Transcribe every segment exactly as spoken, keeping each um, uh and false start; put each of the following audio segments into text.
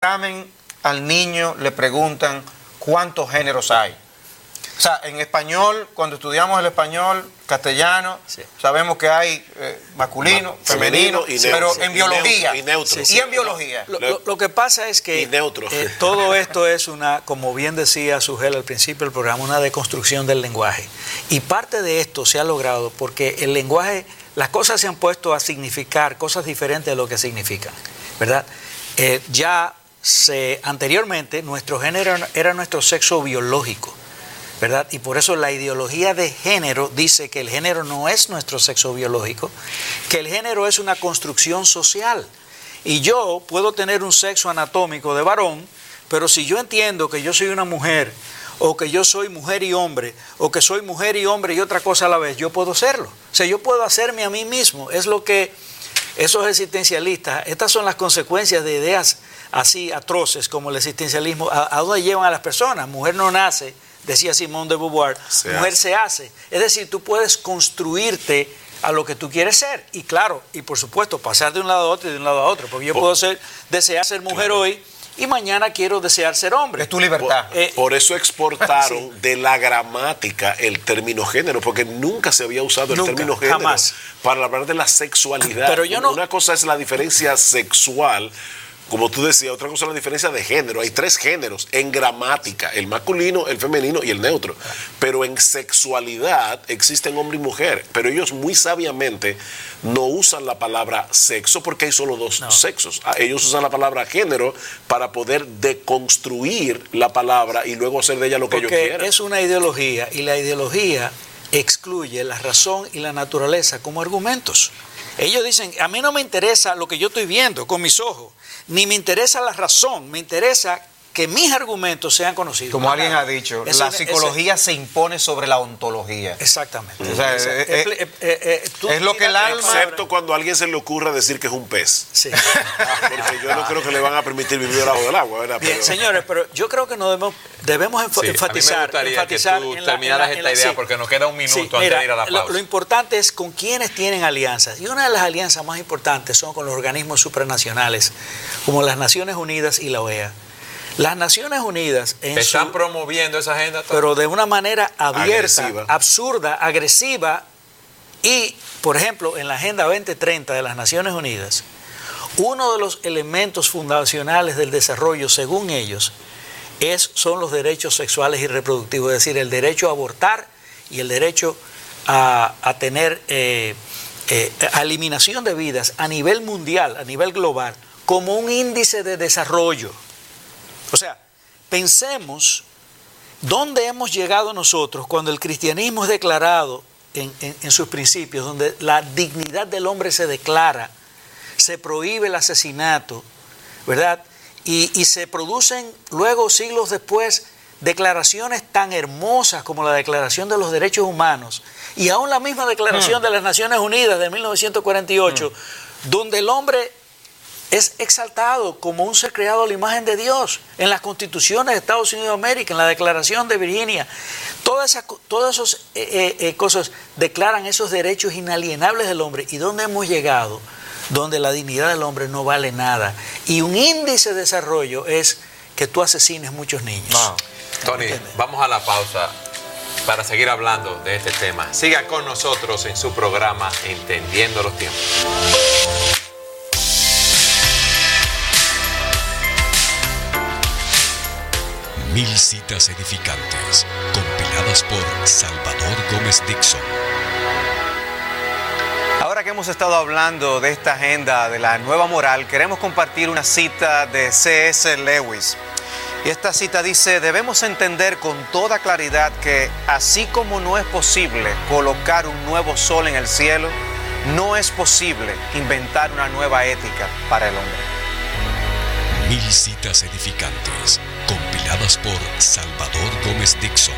examen al niño le preguntan cuántos géneros hay. O sea, en español, cuando estudiamos el español, castellano, sí. sabemos que hay eh, masculino, Ma femenino, y pero neutro, en biología. Y, neutro, y, neutro. Sí, sí. y en biología. Lo, lo, lo que pasa es que eh, todo esto es una, como bien decía Sugel al principio del programa, una deconstrucción del lenguaje. Y parte de esto se ha logrado porque el lenguaje, las cosas se han puesto a significar cosas diferentes de lo que significan, ¿verdad? Eh, ya se, anteriormente nuestro género era nuestro sexo biológico, ¿verdad? Y por eso la ideología de género dice que el género no es nuestro sexo biológico, que el género es una construcción social. Y yo puedo tener un sexo anatómico de varón, pero si yo entiendo que yo soy una mujer, o que yo soy mujer y hombre, o que soy mujer y hombre y otra cosa a la vez, yo puedo serlo. O sea, yo puedo hacerme a mí mismo. Es lo que esos existencialistas, estas son las consecuencias de ideas así atroces como el existencialismo, a, a dónde llevan a las personas. Mujer no nace, decía Simone de Beauvoir, se mujer hace. se hace. Es decir, tú puedes construirte a lo que tú quieres ser. Y claro, y por supuesto, pasar de un lado a otro y de un lado a otro. Porque yo por, puedo ser, desear ser mujer claro. hoy y mañana quiero desear ser hombre. Es tu libertad. Por, eh, por eso exportaron sí. de la gramática el término género, porque nunca se había usado nunca, el término género jamás. para hablar de la sexualidad. Pero yo no... Una cosa es la diferencia sexual. Como tú decías, otra cosa es la diferencia de género. Hay tres géneros en gramática, el masculino, el femenino y el neutro. Pero en sexualidad existen hombre y mujer. Pero ellos muy sabiamente no usan la palabra sexo porque hay solo dos no. sexos. Ellos usan la palabra género para poder deconstruir la palabra y luego hacer de ella lo que porque ellos quieran. Es una ideología y la ideología excluye la razón y la naturaleza como argumentos. Ellos dicen, a mí no me interesa lo que yo estoy viendo con mis ojos, ni me interesa la razón, me interesa que mis argumentos sean conocidos. Como alguien ha dicho, ese, la psicología ese, se impone sobre la ontología. Exactamente. O sea, Esa, eh, eh, eh, eh, eh, tú es lo que el alma... palabra. Excepto cuando a alguien se le ocurra decir que es un pez. Sí. Porque yo no creo que le van a permitir vivir debajo del agua, ¿verdad? Bien, pero... señores, pero yo creo que no debemos, debemos enf sí, enfatizar... A mí me gustaría enfatizar que tú en terminaras la, en esta la, idea sí. porque nos queda un minuto sí, antes mira, de ir a la pausa. Lo, lo importante es con quienes tienen alianzas. Y una de las alianzas más importantes son con los organismos supranacionales, como las Naciones Unidas y la O E A. Las Naciones Unidas... En ¿Están su, promoviendo esa agenda? Pero de una manera abierta, agresiva. absurda, agresiva. Y, por ejemplo, en la Agenda veinte treinta de las Naciones Unidas, uno de los elementos fundacionales del desarrollo, según ellos, es, son los derechos sexuales y reproductivos, es decir, el derecho a abortar y el derecho a, a tener eh, eh, a eliminación de vidas a nivel mundial, a nivel global, como un índice de desarrollo. O sea, pensemos dónde hemos llegado nosotros cuando el cristianismo es declarado en, en, en sus principios, donde la dignidad del hombre se declara, se prohíbe el asesinato, ¿verdad? Y, y se producen luego, siglos después, declaraciones tan hermosas como la Declaración de los Derechos Humanos y aún la misma Declaración mm. de las Naciones Unidas de mil novecientos cuarenta y ocho, mm. donde el hombre es exaltado como un ser creado a la imagen de Dios en las constituciones de Estados Unidos de América, en la Declaración de Virginia. Todas esas, todas esas eh, eh, cosas declaran esos derechos inalienables del hombre. ¿Y dónde hemos llegado? Donde la dignidad del hombre no vale nada. Y un índice de desarrollo es que tú asesines muchos niños. No. Tony, vamos a la pausa para seguir hablando de este tema. Siga con nosotros en su programa Entendiendo los Tiempos. Mil citas edificantes, compiladas por Salvador Gómez Dixon. Ahora que hemos estado hablando de esta agenda de la nueva moral, queremos compartir una cita de C S Lewis. Y esta cita dice, debemos entender con toda claridad que así como no es posible colocar un nuevo sol en el cielo, no es posible inventar una nueva ética para el hombre. Mil citas edificantes, compiladas por Salvador Gómez Dixon.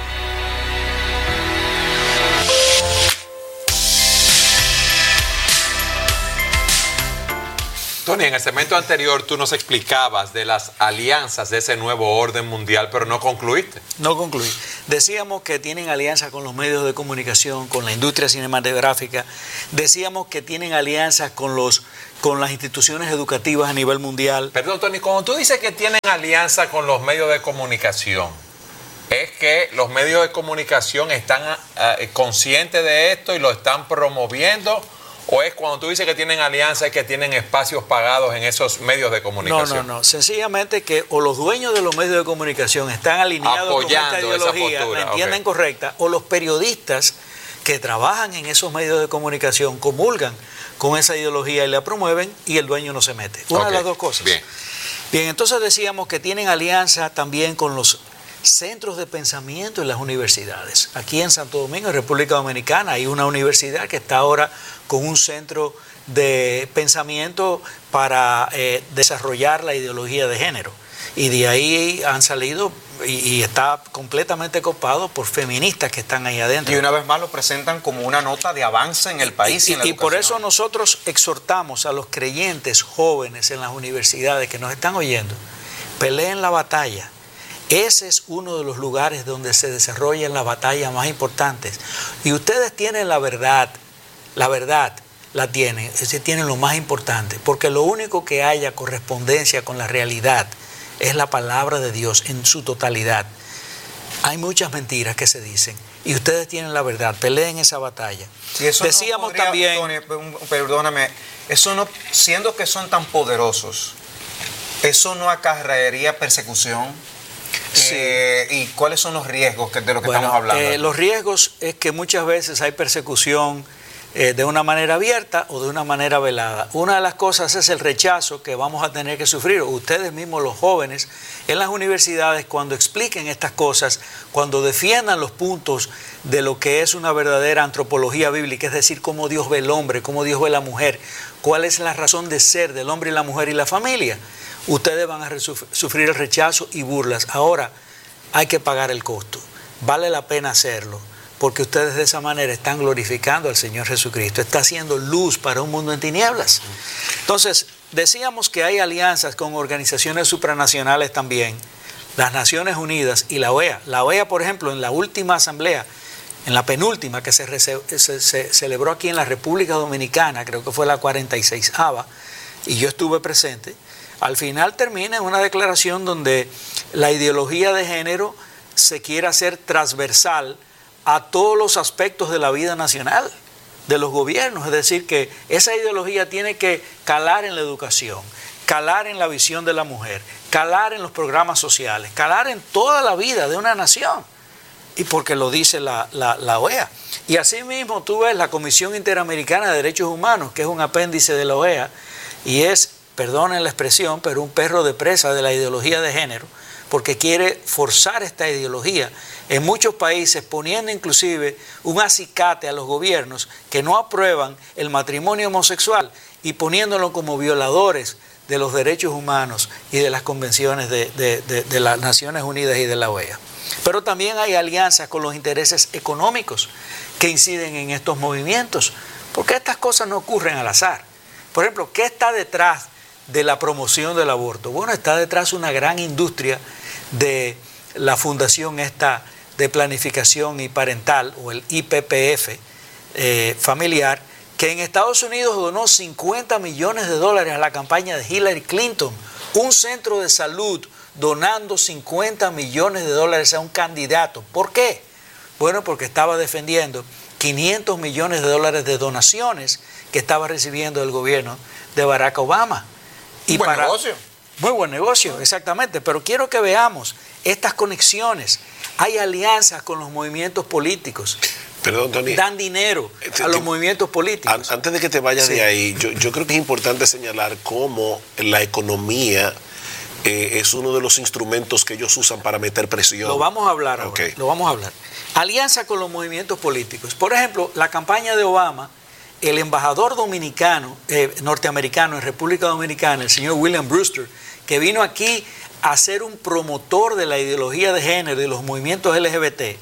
Tony, en el segmento anterior tú nos explicabas de las alianzas de ese nuevo orden mundial, pero no concluiste. No concluí. Decíamos que tienen alianzas con los medios de comunicación, con la industria cinematográfica. Decíamos que tienen alianzas con, los, con las instituciones educativas a nivel mundial. Perdón, Tony, cuando tú dices que tienen alianza con los medios de comunicación, ¿es que los medios de comunicación están uh, conscientes de esto y lo están promoviendo? ¿O es cuando tú dices que tienen alianza es que tienen espacios pagados en esos medios de comunicación? No, no, no. Sencillamente que o los dueños de los medios de comunicación están alineados apoyando con esta ideología, esa postura, la entienden okay. correcta, o los periodistas que trabajan en esos medios de comunicación comulgan con esa ideología y la promueven y el dueño no se mete. Una okay. de las dos cosas. Bien. Bien, entonces decíamos que tienen alianza también con los centros de pensamiento en las universidades. Aquí en Santo Domingo, en República Dominicana, hay una universidad que está ahora con un centro de pensamiento para eh, desarrollar la ideología de género. Y de ahí han salido y, y está completamente copado por feministas que están ahí adentro. Y una vez más lo presentan como una nota de avance en el país y, y en la y, y por educación. eso nosotros exhortamos a los creyentes jóvenes en las universidades que nos están oyendo, peleen la batalla. Ese es uno de los lugares donde se desarrollan las batallas más importantes. Y ustedes tienen la verdad, la verdad la tienen, es decir, tienen lo más importante, porque lo único que haya correspondencia con la realidad es la palabra de Dios en su totalidad. Hay muchas mentiras que se dicen y ustedes tienen la verdad, peleen esa batalla. Y eso Decíamos no podría, también... Tony, perdóname, eso no, siendo que son tan poderosos, ¿eso no acarrearía persecución? Sí. Eh, ¿Y cuáles son los riesgos que, de lo que Bueno, estamos hablando? Eh, los riesgos es que muchas veces hay persecución eh, de una manera abierta o de una manera velada. Una de las cosas es el rechazo que vamos a tener que sufrir. Ustedes mismos, los jóvenes, en las universidades, cuando expliquen estas cosas, cuando defiendan los puntos de lo que es una verdadera antropología bíblica, es decir, cómo Dios ve el hombre, cómo Dios ve la mujer, cuál es la razón de ser del hombre y la mujer y la familia, ustedes van a sufrir el rechazo y burlas. Ahora hay que pagar el costo. Vale la pena hacerlo, porque ustedes de esa manera están glorificando al Señor Jesucristo. Está haciendo luz para un mundo en tinieblas. Entonces, decíamos que hay alianzas con organizaciones supranacionales también, las Naciones Unidas y la O E A. La O E A, por ejemplo, en la última asamblea, en la penúltima que se, se, se celebró aquí en la República Dominicana, creo que fue la cuarenta y seisava, y yo estuve presente, al final termina en una declaración donde la ideología de género se quiere hacer transversal a todos los aspectos de la vida nacional, de los gobiernos. Es decir, que esa ideología tiene que calar en la educación, calar en la visión de la mujer, calar en los programas sociales, calar en toda la vida de una nación. Y porque lo dice la, la, la O E A. Y asimismo tú ves la Comisión Interamericana de Derechos Humanos, que es un apéndice de la O E A, y es, perdonen la expresión, pero un perro de presa de la ideología de género, porque quiere forzar esta ideología en muchos países, poniendo inclusive un acicate a los gobiernos que no aprueban el matrimonio homosexual y poniéndolo como violadores de los derechos humanos y de las convenciones de, de, de, de las Naciones Unidas y de la O E A. Pero también hay alianzas con los intereses económicos que inciden en estos movimientos, porque estas cosas no ocurren al azar. Por ejemplo, ¿qué está detrás de la promoción del aborto? Bueno, está detrás una gran industria de la fundación esta de planificación y parental, o el I P P F eh, familiar, que en Estados Unidos donó cincuenta millones de dólares a la campaña de Hillary Clinton, un centro de salud donando cincuenta millones de dólares a un candidato. ¿Por qué? Bueno, porque estaba defendiendo quinientos millones de dólares de donaciones que estaba recibiendo el gobierno de Barack Obama. Y buen para, negocio. Muy buen negocio, exactamente. Pero quiero que veamos estas conexiones. Hay alianzas con los movimientos políticos. Perdón, Tony. Dan dinero a los movimientos políticos. Antes de que te vayas sí. de ahí, yo, yo creo que es importante señalar cómo la economía eh, es uno de los instrumentos que ellos usan para meter presión. Lo vamos a hablar ahora. Okay. Lo vamos a hablar. Alianza con los movimientos políticos. Por ejemplo, la campaña de Obama, el embajador dominicano, eh, norteamericano en República Dominicana, el señor William Brewster, que vino aquí a ser un promotor de la ideología de género y de los movimientos L G B T,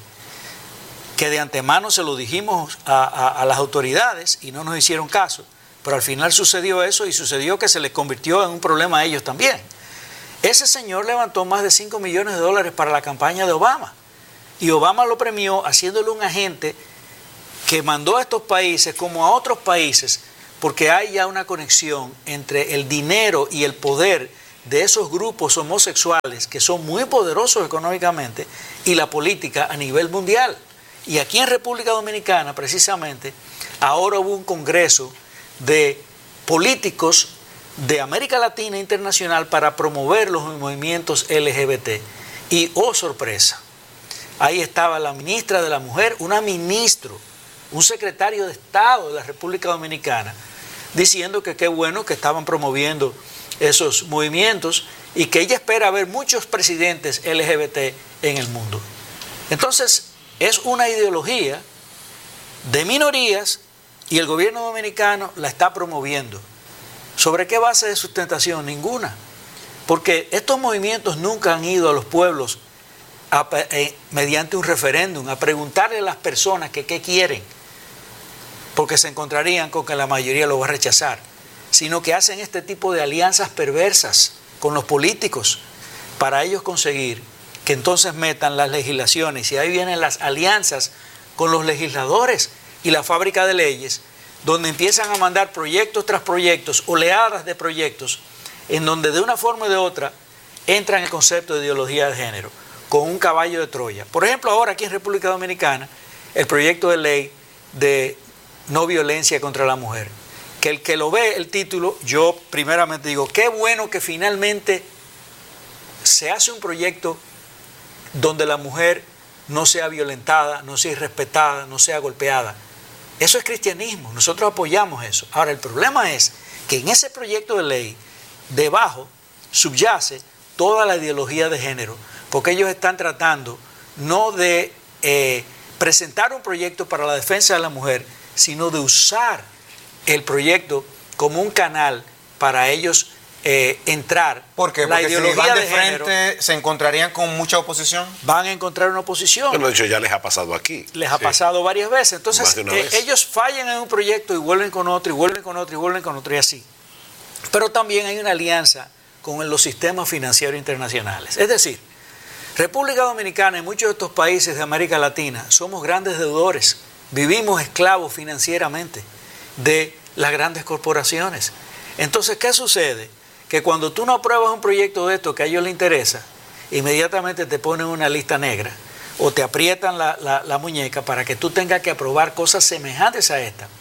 que de antemano se lo dijimos a, a, a las autoridades y no nos hicieron caso, pero al final sucedió eso y sucedió que se les convirtió en un problema a ellos también. Ese señor levantó más de cinco millones de dólares para la campaña de Obama y Obama lo premió haciéndole un agente que mandó a estos países como a otros países, porque hay ya una conexión entre el dinero y el poder de esos grupos homosexuales que son muy poderosos económicamente y la política a nivel mundial. Y aquí en República Dominicana, precisamente, ahora hubo un congreso de políticos de América Latina e internacional para promover los movimientos L G B T. Y, oh sorpresa, ahí estaba la ministra de la Mujer, una ministro, un secretario de Estado de la República Dominicana, diciendo que qué bueno que estaban promoviendo esos movimientos y que ella espera ver muchos presidentes L G B T en el mundo. Entonces, es una ideología de minorías y el gobierno dominicano la está promoviendo. ¿Sobre qué base de sustentación? Ninguna. Porque estos movimientos nunca han ido a los pueblos a, eh, mediante un referéndum a preguntarle a las personas que qué quieren, porque se encontrarían con que la mayoría lo va a rechazar, sino que hacen este tipo de alianzas perversas con los políticos para ellos conseguir que entonces metan las legislaciones, y ahí vienen las alianzas con los legisladores y la fábrica de leyes, donde empiezan a mandar proyectos tras proyectos, oleadas de proyectos, en donde de una forma o de otra entra en el concepto de ideología de género, con un caballo de Troya. Por ejemplo, ahora aquí en República Dominicana, el proyecto de ley de no violencia contra la mujer, que el que lo ve el título, yo primeramente digo, qué bueno que finalmente se hace un proyecto donde la mujer no sea violentada, no sea irrespetada, no sea golpeada. Eso es cristianismo, nosotros apoyamos eso. Ahora, el problema es que en ese proyecto de ley, debajo, subyace toda la ideología de género, porque ellos están tratando no de eh, presentar un proyecto para la defensa de la mujer, sino de usar el proyecto como un canal para ellos eh, entrar. ¿Por qué? La Porque ideología si van de, de frente género, se encontrarían con mucha oposición. van a encontrar una oposición. Bueno, de hecho ya les ha pasado aquí. Les ha sí. pasado varias veces. Entonces, Más de una eh, vez. ellos fallan en un proyecto y vuelven con otro, y vuelven con otro, y vuelven con otro, y así. Pero también hay una alianza con los sistemas financieros internacionales. Es decir, República Dominicana y muchos de estos países de América Latina somos grandes deudores. Vivimos esclavos financieramente de las grandes corporaciones. Entonces, ¿qué sucede? Que cuando tú no apruebas un proyecto de esto que a ellos les interesa, inmediatamente te ponen una lista negra o te aprietan la, la, la muñeca para que tú tengas que aprobar cosas semejantes a esta.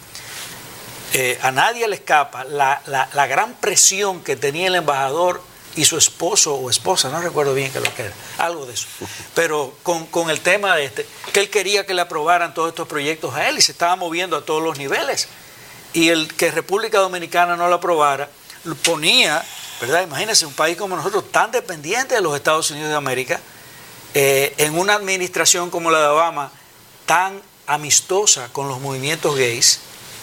Eh, a nadie le escapa la, la, la gran presión que tenía el embajador y su esposo o esposa, no recuerdo bien qué lo que era, algo de eso, pero con, con el tema de este, que él quería que le aprobaran todos estos proyectos a él y se estaba moviendo a todos los niveles, y el que República Dominicana no lo aprobara, lo ponía, ¿verdad? Imagínense un país como nosotros, tan dependiente de los Estados Unidos de América, eh, en una administración como la de Obama, tan amistosa con los movimientos gays,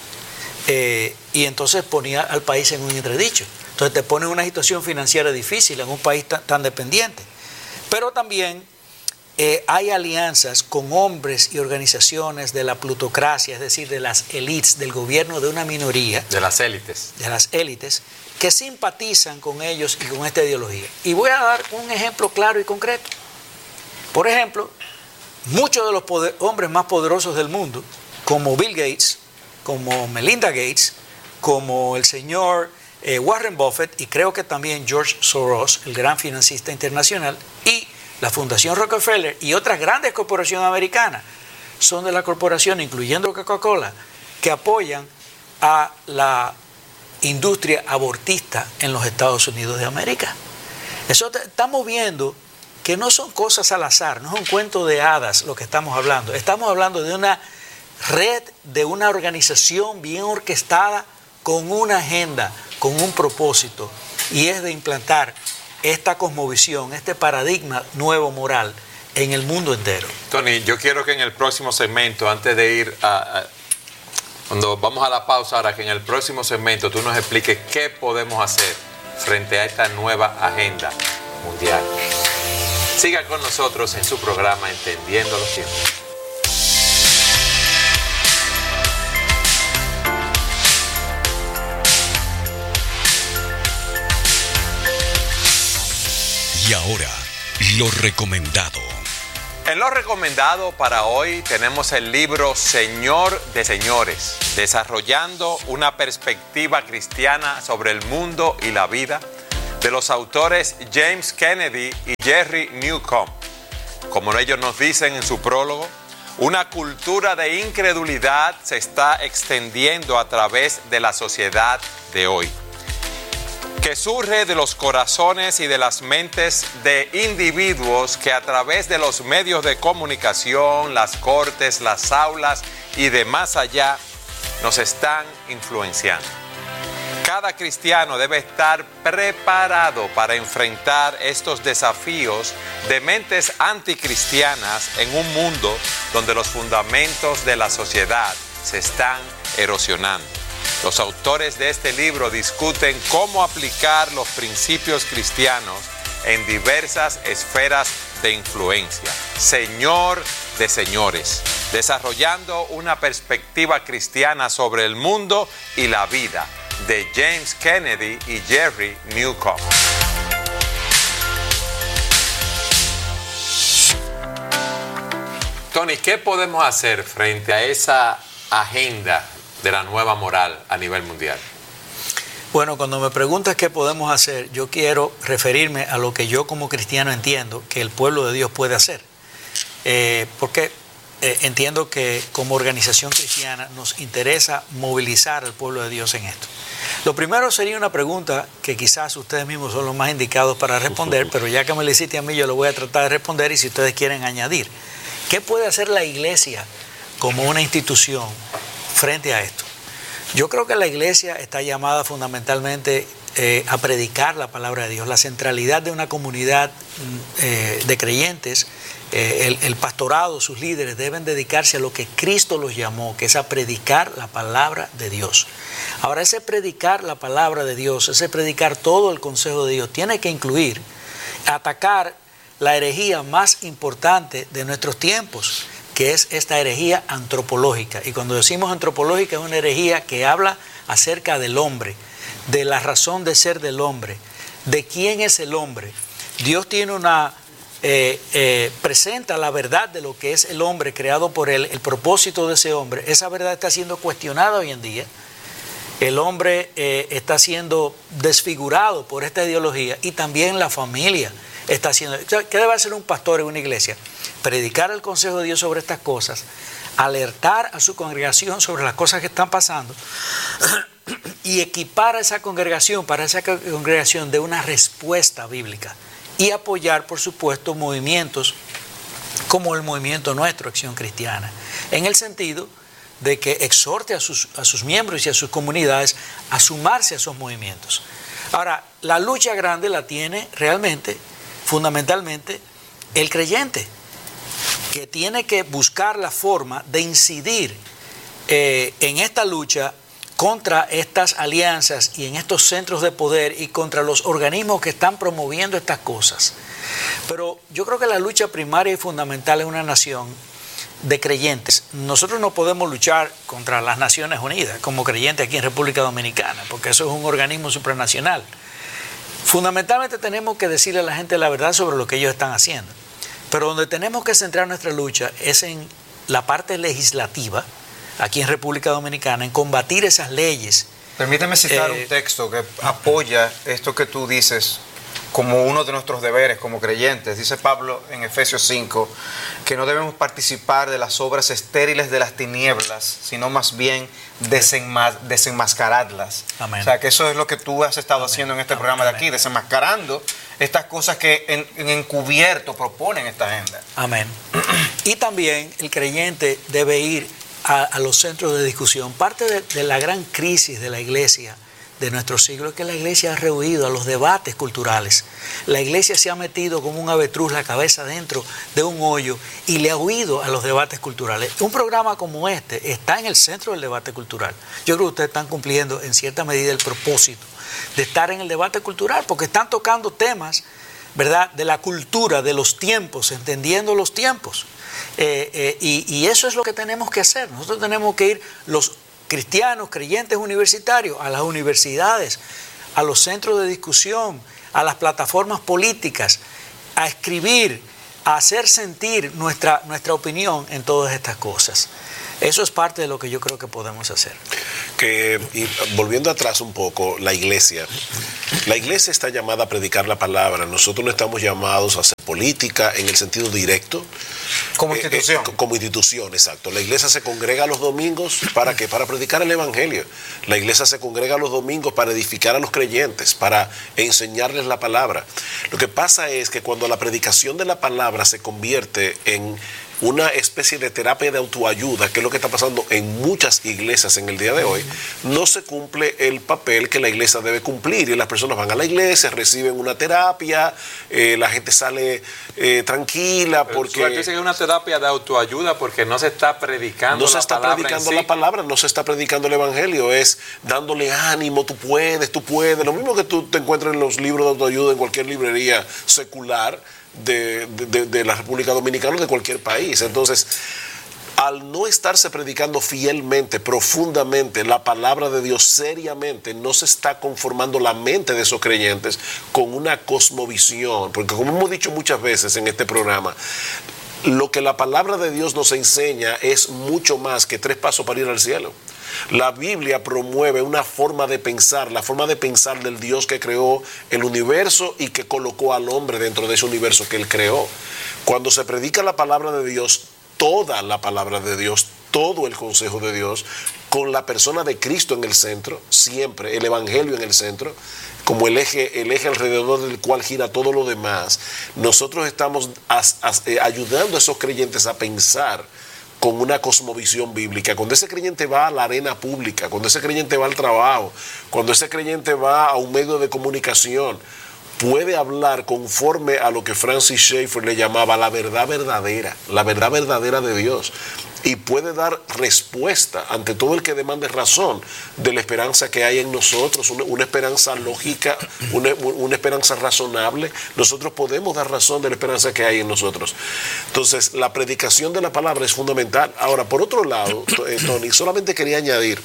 eh, y entonces ponía al país en un entredicho. Entonces te pone en una situación financiera difícil en un país tan, tan dependiente. Pero también eh, hay alianzas con hombres y organizaciones de la plutocracia, es decir, de las élites, del gobierno de una minoría. De las élites. De las élites, que simpatizan con ellos y con esta ideología. Y voy a dar un ejemplo claro y concreto. Por ejemplo, muchos de los poder, hombres más poderosos del mundo, como Bill Gates, como Melinda Gates, como el señor Eh, Warren Buffett, y creo que también George Soros, el gran financista internacional, y la Fundación Rockefeller y otras grandes corporaciones americanas, son de la corporación, incluyendo Coca-Cola, que apoyan a la industria abortista en los Estados Unidos de América. Eso te, estamos viendo que no son cosas al azar, no es un cuento de hadas lo que estamos hablando. Estamos hablando de una red, de una organización bien orquestada, con una agenda, con un propósito, y es de implantar esta cosmovisión, este paradigma nuevo moral en el mundo entero. Tony, yo quiero que en el próximo segmento, antes de ir a, a cuando vamos a la pausa ahora, que en el próximo segmento tú nos expliques qué podemos hacer frente a esta nueva agenda mundial. Siga con nosotros en su programa Entendiendo los Tiempos. Y ahora, lo recomendado. En lo recomendado para hoy tenemos el libro Señor de Señores, desarrollando una perspectiva cristiana sobre el mundo y la vida, de los autores James Kennedy y Jerry Newcomb. Como ellos nos dicen en su prólogo, una cultura de incredulidad se está extendiendo a través de la sociedad de hoy, que surge de los corazones y de las mentes de individuos que a través de los medios de comunicación, las cortes, las aulas y de más allá nos están influenciando. Cada cristiano debe estar preparado para enfrentar estos desafíos de mentes anticristianas en un mundo donde los fundamentos de la sociedad se están erosionando. Los autores de este libro discuten cómo aplicar los principios cristianos en diversas esferas de influencia. Señor de Señores, desarrollando una perspectiva cristiana sobre el mundo y la vida, de James Kennedy y Jerry Newcomb. Tony, ¿qué podemos hacer frente a esa agenda de la nueva moral a nivel mundial? Bueno, cuando me preguntas qué podemos hacer, yo quiero referirme a lo que yo como cristiano entiendo que el pueblo de Dios puede hacer. Eh, porque eh, entiendo que como organización cristiana nos interesa movilizar al pueblo de Dios en esto. Lo primero sería una pregunta que quizás ustedes mismos son los más indicados para responder, pero ya que me lo hiciste a mí, yo lo voy a tratar de responder y si ustedes quieren añadir. ¿Qué puede hacer la iglesia como una institución frente a esto? Yo creo que la iglesia está llamada fundamentalmente eh, a predicar la palabra de Dios. La centralidad de una comunidad eh, de creyentes, eh, el, el pastorado, sus líderes deben dedicarse a lo que Cristo los llamó, que es a predicar la palabra de Dios. Ahora, ese predicar la palabra de Dios, ese predicar todo el consejo de Dios, tiene que incluir atacar la herejía más importante de nuestros tiempos, que es esta herejía antropológica. Y cuando decimos antropológica, es una herejía que habla acerca del hombre, de la razón de ser del hombre, de quién es el hombre. Dios tiene una, eh, eh, presenta la verdad de lo que es el hombre creado por él, el propósito de ese hombre. Esa verdad está siendo cuestionada hoy en día. El hombre eh, está siendo desfigurado por esta ideología y también la familia está haciendo. ¿Qué debe hacer un pastor en una iglesia? Predicar el consejo de Dios sobre estas cosas, alertar a su congregación sobre las cosas que están pasando y equipar a esa congregación, para esa congregación de una respuesta bíblica y apoyar, por supuesto, movimientos como el movimiento nuestro, Acción Cristiana, en el sentido de que exhorte a sus, a sus miembros y a sus comunidades a sumarse a esos movimientos. Ahora, la lucha grande la tiene realmente, fundamentalmente, el creyente, que tiene que buscar la forma de incidir eh, en esta lucha contra estas alianzas y en estos centros de poder y contra los organismos que están promoviendo estas cosas. Pero yo creo que la lucha primaria y fundamental en una nación de creyentes, nosotros no podemos luchar contra las Naciones Unidas como creyentes aquí en República Dominicana, porque eso es un organismo supranacional. Fundamentalmente tenemos que decirle a la gente la verdad sobre lo que ellos están haciendo. Pero donde tenemos que centrar nuestra lucha es en la parte legislativa, aquí en República Dominicana, en combatir esas leyes. Permíteme citar eh, un texto que apoya esto que tú dices como uno de nuestros deberes como creyentes. Dice Pablo en Efesios cinco que no debemos participar de las obras estériles de las tinieblas, sino más bien desenma- desenmascararlas. Amén. O sea, que eso es lo que tú has estado Amén. haciendo en este Amén. programa de Amén. aquí, desenmascarando estas cosas que en, en encubierto proponen esta agenda. Amén. Y también el creyente debe ir a, a los centros de discusión. Parte de, de la gran crisis de la iglesia de nuestro siglo es que la iglesia ha rehuido a los debates culturales. La iglesia se ha metido como un avestruz la cabeza dentro de un hoyo y le ha huido a los debates culturales. Un programa como este está en el centro del debate cultural. Yo creo que ustedes están cumpliendo en cierta medida el propósito de estar en el debate cultural, porque están tocando temas, ¿verdad?, de la cultura, de los tiempos, entendiendo los tiempos. Eh, eh, y, y eso es lo que tenemos que hacer. Nosotros tenemos que ir, los cristianos, creyentes universitarios, a las universidades, a los centros de discusión, a las plataformas políticas, a escribir a hacer sentir nuestra, nuestra opinión en todas estas cosas. Eso es parte de lo que yo creo que podemos hacer. Que, y volviendo atrás un poco, la iglesia. La iglesia está llamada a predicar la palabra. Nosotros no estamos llamados a hacer política en el sentido directo. Como Eh, institución. eh, como institución, exacto. La iglesia se congrega los domingos, ¿para qué? Para predicar el evangelio. La iglesia se congrega los domingos para edificar a los creyentes, para enseñarles la palabra. Lo que pasa es que cuando la predicación de la palabra se convierte en una especie de terapia de autoayuda, que es lo que está pasando en muchas iglesias en el día de hoy, no se cumple el papel que la iglesia debe cumplir, y las personas van a la iglesia, reciben una terapia, eh, la gente sale eh, tranquila. Pero porque tú dices que es una terapia de autoayuda porque no se está predicando no se la está palabra predicando en sí. la palabra, no se está predicando el evangelio, es dándole ánimo, tú puedes, tú puedes, lo mismo que tú te encuentras en los libros de autoayuda en cualquier librería secular de, de, de, de la República Dominicana o de cualquier país. Entonces, al no estarse predicando fielmente, profundamente la palabra de Dios seriamente, no se está conformando la mente de esos creyentes con una cosmovisión, porque como hemos dicho muchas veces en este programa, lo que la palabra de Dios nos enseña es mucho más que tres pasos para ir al cielo. La Biblia promueve una forma de pensar, la forma de pensar del Dios que creó el universo y que colocó al hombre dentro de ese universo que él creó. Cuando se predica la palabra de Dios, toda la palabra de Dios, todo el consejo de Dios, con la persona de Cristo en el centro, siempre el evangelio en el centro, como el eje, el eje alrededor del cual gira todo lo demás, nosotros estamos as, as, eh, ayudando a esos creyentes a pensar con una cosmovisión bíblica. Cuando ese creyente va a la arena pública, cuando ese creyente va al trabajo, cuando ese creyente va a un medio de comunicación, puede hablar conforme a lo que Francis Schaeffer le llamaba la verdad verdadera, la verdad verdadera de Dios, y puede dar respuesta ante todo el que demande razón de la esperanza que hay en nosotros, una, una esperanza lógica, una, una esperanza razonable. Nosotros podemos dar razón de la esperanza que hay en nosotros. Entonces, la predicación de la palabra es fundamental. Ahora, por otro lado, Tony, solamente quería añadir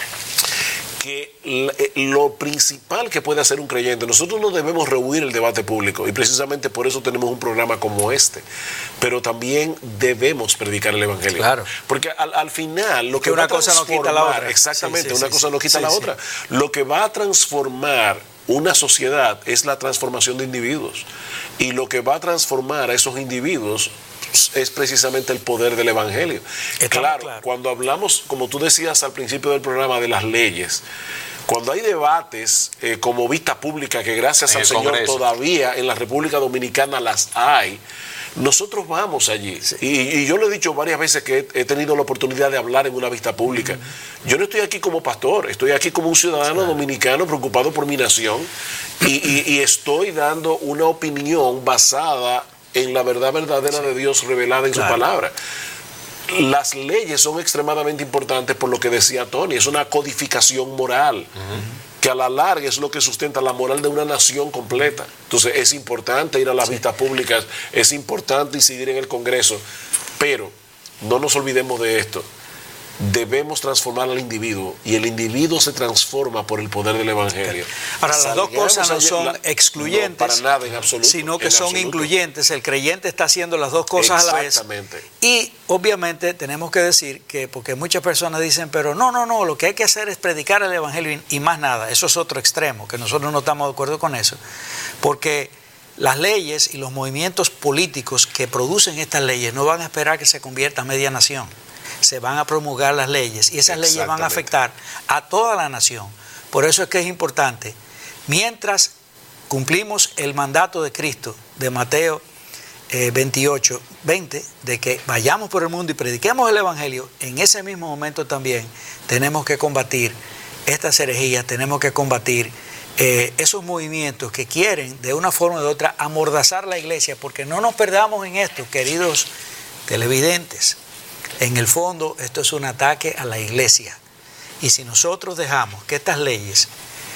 que lo principal que puede hacer un creyente, nosotros no debemos rehuir el debate público, y precisamente por eso tenemos un programa como este, pero también debemos predicar el evangelio. Claro. Porque al, al final lo que, que va una a cosa no quita la otra. Exactamente, Sí, sí, una sí, cosa sí. no quita Sí, la sí. otra. Lo que va a transformar una sociedad es la transformación de individuos, y lo que va a transformar a esos individuos es precisamente el poder del evangelio. Claro, claro, cuando hablamos, como tú decías al principio del programa, de las leyes, cuando hay debates eh, como vista pública, que gracias En al el Señor Congreso. todavía en la República Dominicana las hay, nosotros vamos allí. Sí. Y, y yo lo he dicho varias veces que he, he tenido la oportunidad de hablar en una vista pública. Mm. Yo no estoy aquí como pastor, estoy aquí como un ciudadano sí. dominicano preocupado por mi nación, y, y, y estoy dando una opinión basada en la verdad verdadera sí. de Dios revelada en claro. su palabra. Las leyes son extremadamente importantes por lo que decía Tony, es una codificación moral, uh-huh. que a la larga es lo que sustenta la moral de una nación completa. Entonces es importante ir a las sí. vistas públicas, es importante incidir en el Congreso, pero no nos olvidemos de esto. Debemos transformar al individuo, y el individuo se transforma por el poder del evangelio. Ahora, las dos cosas no son la, excluyentes, no, para nada, en absoluto, sino que en son absoluto. incluyentes. El creyente está haciendo las dos cosas a la vez. Exactamente. Y obviamente tenemos que decir que, porque muchas personas dicen, pero no, no, no, lo que hay que hacer es predicar el evangelio y, y más nada. Eso es otro extremo, que nosotros no estamos de acuerdo con eso. Porque las leyes y los movimientos políticos que producen estas leyes no van a esperar que se convierta a media nación. Se van a promulgar las leyes, y esas leyes van a afectar a toda la nación. Por eso es que es importante, mientras cumplimos el mandato de Cristo de Mateo eh, veintiocho, veinte, de que vayamos por el mundo y prediquemos el evangelio, en ese mismo momento también tenemos que combatir estas herejías, tenemos que combatir eh, esos movimientos que quieren de una forma o de otra amordazar la iglesia, porque no nos perdamos en esto, queridos televidentes. En el fondo, esto es un ataque a la iglesia. Y si nosotros dejamos que estas leyes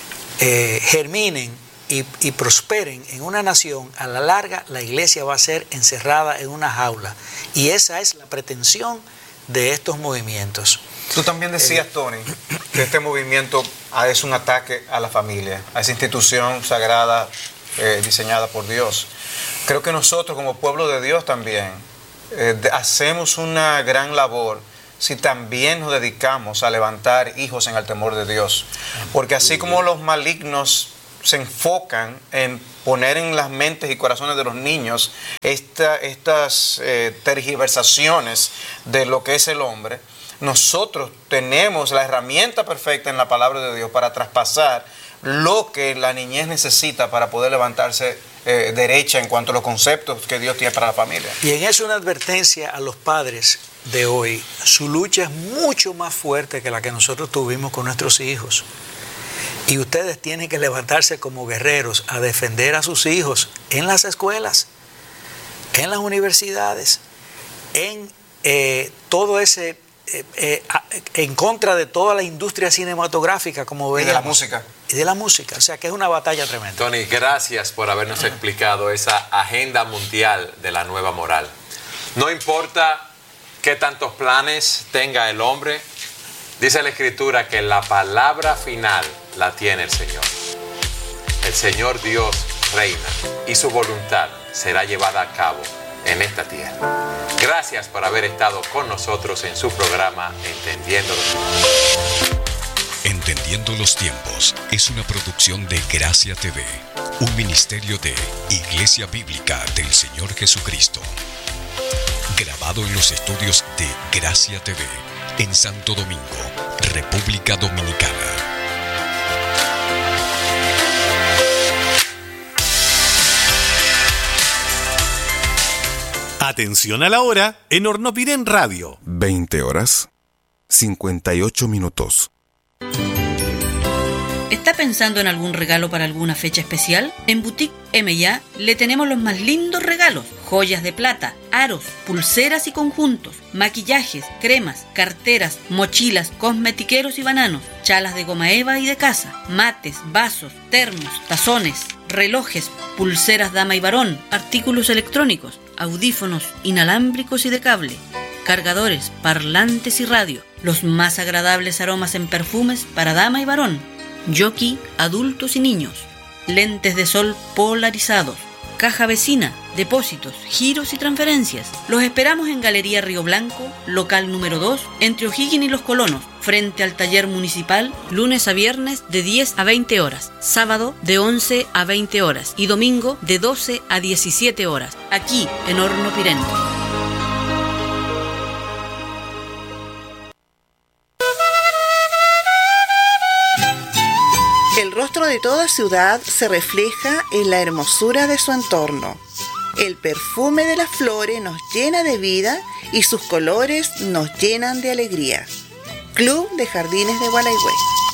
eh, germinen y, y prosperen en una nación, a la larga la iglesia va a ser encerrada en una jaula. Y esa es la pretensión de estos movimientos. Tú también decías, eh, Tony, que este movimiento es un ataque a la familia, a esa institución sagrada eh, diseñada por Dios. Creo que nosotros como pueblo de Dios también eh, de- hacemos una gran labor si también nos dedicamos a levantar hijos en el temor de Dios. Porque así como los malignos se enfocan en poner en las mentes y corazones de los niños esta, estas eh, tergiversaciones de lo que es el hombre, nosotros tenemos la herramienta perfecta en la palabra de Dios para traspasar lo que la niñez necesita para poder levantarse eh, derecha en cuanto a los conceptos que Dios tiene para la familia. Y en eso una advertencia a los padres de hoy. Su lucha es mucho más fuerte que la que nosotros tuvimos con nuestros hijos. Y ustedes tienen que levantarse como guerreros a defender a sus hijos en las escuelas, en las universidades, en eh, todo ese, eh, eh, a- en contra de toda la industria cinematográfica, como Y veíamos. de la música. Y de la música. O sea que es una batalla tremenda. Tony, gracias por habernos explicado esa agenda mundial de la nueva moral. No importa qué tantos planes tenga el hombre, dice la Escritura que la palabra final la tiene el Señor. El Señor Dios reina y su voluntad será llevada a cabo en esta tierra. Gracias por haber estado con nosotros en su programa Entendiendo los Tiempos. Entendiendo los Tiempos es una producción de Gracia T V, un ministerio de Iglesia Bíblica del Señor Jesucristo. Grabado en los estudios de Gracia T V en Santo Domingo, República Dominicana. Atención a la hora en Hornopirén Radio. veinte horas, cincuenta y ocho minutos. ¿Está pensando en algún regalo para alguna fecha especial? En Boutique M y A le tenemos los más lindos regalos. Joyas de plata, aros, pulseras y conjuntos, maquillajes, cremas, carteras, mochilas, cosmetiqueros y bananos, chalas de goma eva y de casa, mates, vasos, termos, tazones, relojes, pulseras dama y varón, artículos electrónicos, audífonos inalámbricos y de cable, cargadores, parlantes y radio, los más agradables aromas en perfumes para dama y varón, jockey, adultos y niños, lentes de sol polarizados, caja vecina, depósitos, giros y transferencias. Los esperamos en Galería Río Blanco, local número dos, entre O'Higgins y Los Colonos, frente al taller municipal, lunes a viernes de diez a veinte horas, sábado de once a veinte horas y domingo de doce a diecisiete horas, aquí en Hornopirén. El rostro de toda ciudad se refleja en la hermosura de su entorno. El perfume de las flores nos llena de vida y sus colores nos llenan de alegría. Club de Jardines de Gualeguay.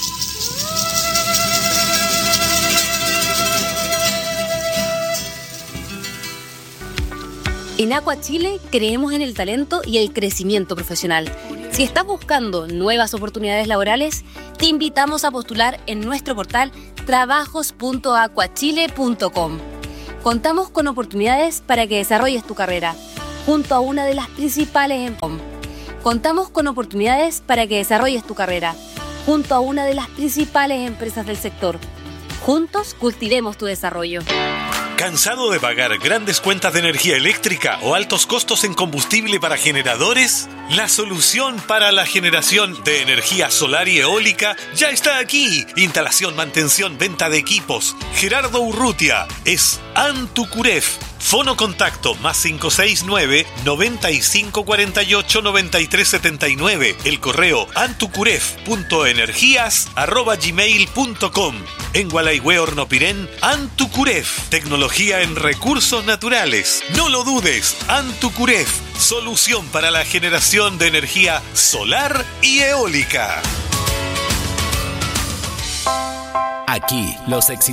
En Aqua Chile creemos en el talento y el crecimiento profesional. Si estás buscando nuevas oportunidades laborales, te invitamos a postular en nuestro portal trabajos punto aquachile punto com. Contamos con oportunidades para que desarrolles tu carrera junto a una de las principales em- Contamos con oportunidades para que desarrolles tu carrera junto a una de las principales empresas del sector. Juntos cultivemos tu desarrollo. ¿Cansado de pagar grandes cuentas de energía eléctrica o altos costos en combustible para generadores? La solución para la generación de energía solar y eólica ya está aquí. Instalación, mantención, venta de equipos. Gerardo Urrutia es Antucuref. Fono contacto más cinco seis nueve, noventa y cinco cuarenta y ocho, noventa y tres setenta y nueve. El correo antucuref punto energías arroba gmail punto com. En Gualeguay Hornopirén, Antucuref. Tecnología en recursos naturales. No lo dudes, Antucuref. Solución para la generación de energía solar y eólica. Aquí, los éxitos